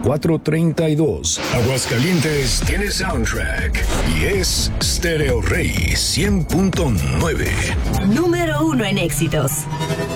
432. Aguascalientes tiene soundtrack y es Stereo Rey 100.9. Número 1 en éxitos.